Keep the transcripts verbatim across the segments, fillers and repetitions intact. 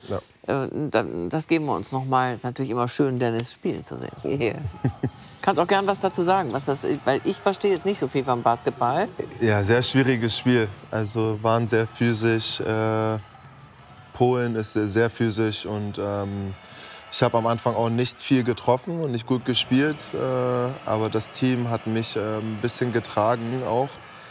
Ja. Äh, das geben wir uns noch mal. Ist natürlich immer schön, Dennis spielen zu sehen. Yeah. Kannst auch gern was dazu sagen, was das, weil ich verstehe jetzt nicht so viel vom Basketball. Ja, sehr schwieriges Spiel. Also waren sehr physisch. Äh, Polen ist sehr physisch und ähm, ich habe am Anfang auch nicht viel getroffen und nicht gut gespielt. Äh, aber das Team hat mich äh, ein bisschen getragen auch.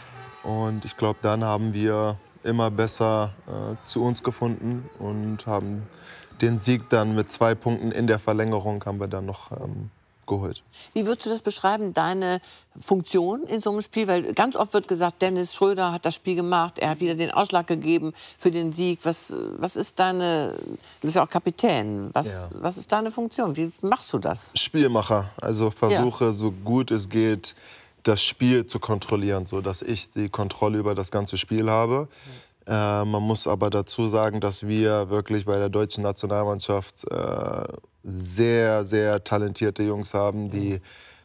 Und ich glaube, dann haben wir immer besser äh, zu uns gefunden und haben den Sieg dann mit zwei Punkten in der Verlängerung haben wir dann noch ähm, geholt. Wie würdest du das beschreiben, deine Funktion in so einem Spiel? Weil ganz oft wird gesagt, Dennis Schröder hat das Spiel gemacht, er hat wieder den Ausschlag gegeben für den Sieg. Was, was ist deine, du bist ja auch Kapitän, was, ja. was ist deine Funktion? Wie machst du das? Spielmacher, also versuche ja. so gut es geht, das Spiel zu kontrollieren, sodass ich die Kontrolle über das ganze Spiel habe. Mhm. Äh, man muss aber dazu sagen, dass wir wirklich bei der deutschen Nationalmannschaft äh, sehr, sehr talentierte Jungs haben, die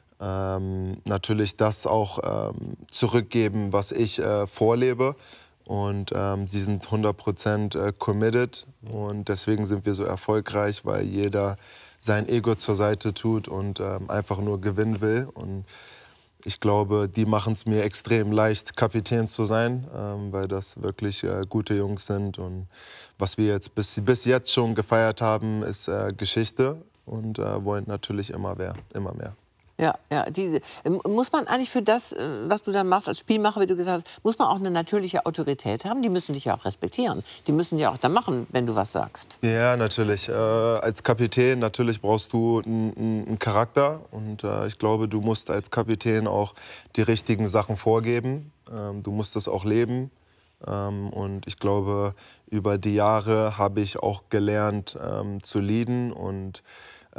ähm, natürlich das auch ähm, zurückgeben, was ich äh, vorlebe. Und ähm, sie sind hundert Prozent äh, committed. Und deswegen sind wir so erfolgreich, weil jeder sein Ego zur Seite tut und ähm, einfach nur gewinnen will. Und ich glaube, die machen es mir extrem leicht, Kapitän zu sein, ähm, weil das wirklich äh, gute Jungs sind. Und was wir jetzt bis, bis jetzt schon gefeiert haben, ist äh, Geschichte und äh, wollen natürlich immer mehr, immer mehr. Ja, ja. Diese, muss man eigentlich für das, was du dann machst als Spielmacher, wie du gesagt hast, muss man auch eine natürliche Autorität haben? Die müssen dich ja auch respektieren. Die müssen ja auch dann machen, wenn du was sagst. Ja, natürlich. Äh, als Kapitän natürlich brauchst du einen, einen Charakter. Und äh, ich glaube, du musst als Kapitän auch die richtigen Sachen vorgeben. Ähm, du musst das auch leben. Ähm, und ich glaube, über die Jahre habe ich auch gelernt ähm, zu leaden und Äh,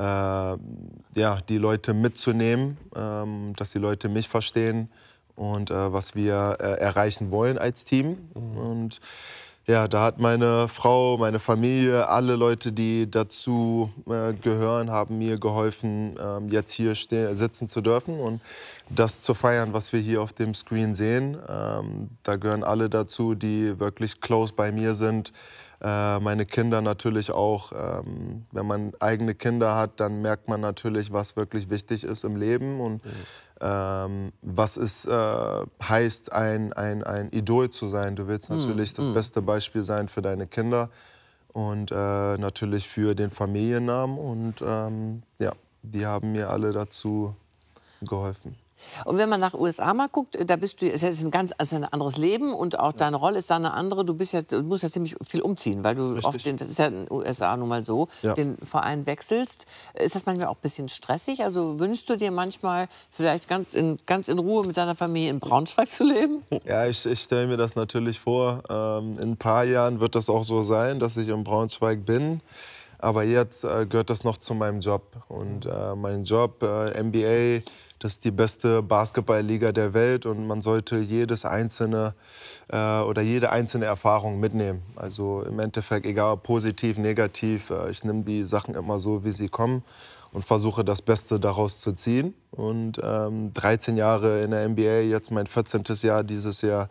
ja, die Leute mitzunehmen, ähm, dass die Leute mich verstehen und äh, was wir äh, erreichen wollen als Team. Mhm. Und ja, da hat meine Frau, meine Familie, alle Leute, die dazu äh, gehören, haben mir geholfen, äh, jetzt hier sitzen zu dürfen und das zu feiern, was wir hier auf dem Screen sehen. Ähm, da gehören alle dazu, die wirklich close bei mir sind. Äh, meine Kinder natürlich auch. Ähm, wenn man eigene Kinder hat, dann merkt man natürlich, was wirklich wichtig ist im Leben und mhm. ähm, was es äh, heißt, ein, ein, ein Idol zu sein. Du willst natürlich mhm. das beste Beispiel sein für deine Kinder und äh, natürlich für den Familiennamen. Und ähm, ja, die haben mir alle dazu geholfen. Und wenn man nach U S A mal guckt, da bist du, es ist ein ganz also ein anderes Leben und auch deine Rolle ist da eine andere. Du bist ja, du musst ja ziemlich viel umziehen, weil du Richtig. oft, den, das ist ja in den U S A nun mal so, ja. den Verein wechselst. Ist das manchmal auch ein bisschen stressig? Also wünschst du dir manchmal vielleicht ganz in, ganz in Ruhe mit deiner Familie in Braunschweig zu leben? Ja, ich, ich stelle mir das natürlich vor. Ähm, in ein paar Jahren wird das auch so sein, dass ich in Braunschweig bin. Aber jetzt äh, gehört das noch zu meinem Job. Und äh, mein Job, äh, N B A, das ist die beste Basketballliga der Welt und man sollte jedes einzelne äh, oder jede einzelne Erfahrung mitnehmen. Also im Endeffekt, egal positiv, negativ, äh, ich nehme die Sachen immer so, wie sie kommen und versuche das Beste daraus zu ziehen. Und ähm, dreizehn Jahre in der N B A, jetzt mein vierzehntes Jahr dieses Jahr,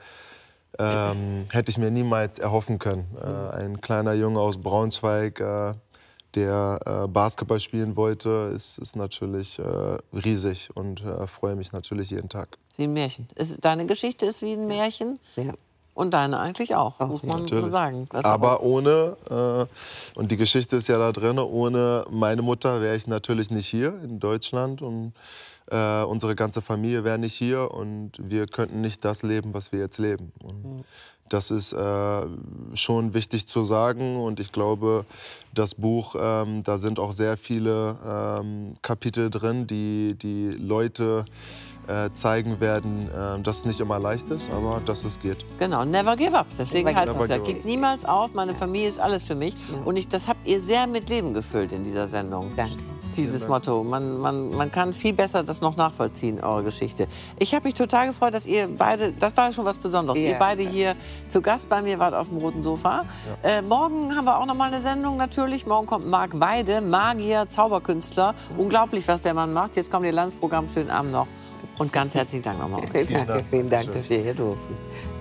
ähm, hätte ich mir niemals erhoffen können. Äh, ein kleiner Junge aus Braunschweig, äh, der äh, Basketball spielen wollte, ist, ist natürlich äh, riesig und äh, freue mich natürlich jeden Tag. Wie ein Märchen. Ist, deine Geschichte ist wie ein Märchen. Ja. Und deine eigentlich auch, auch muss man natürlich. sagen. Was Aber ohne, äh, und die Geschichte ist ja da drin, ohne meine Mutter wäre ich natürlich nicht hier in Deutschland und äh, unsere ganze Familie wäre nicht hier und wir könnten nicht das leben, was wir jetzt leben. Und mhm. Das ist äh, schon wichtig zu sagen und ich glaube, das Buch, ähm, da sind auch sehr viele ähm, Kapitel drin, die die Leute äh, zeigen werden, äh, dass es nicht immer leicht ist, aber dass es geht. Genau, never give up. Deswegen never heißt es ja, gib niemals auf, meine Familie ist alles für mich. Ja. Und ich, das habt ihr sehr mit Leben gefüllt in dieser Sendung. Danke. Dieses Motto. Man, man, man kann viel besser das noch nachvollziehen, eure Geschichte. Ich habe mich total gefreut, dass ihr beide, das war schon was Besonderes, yeah. ihr beide hier zu Gast bei mir wart auf dem roten Sofa. Ja. Äh, morgen haben wir auch noch mal eine Sendung natürlich. Morgen kommt Marc Weide, Magier, Zauberkünstler. Mhm. Unglaublich, was der Mann macht. Jetzt kommt ihr Landsprogramm. Schönen Abend noch. Und ganz herzlichen Dank nochmal. Vielen Dank, vielen Dank, dass wir hier durften.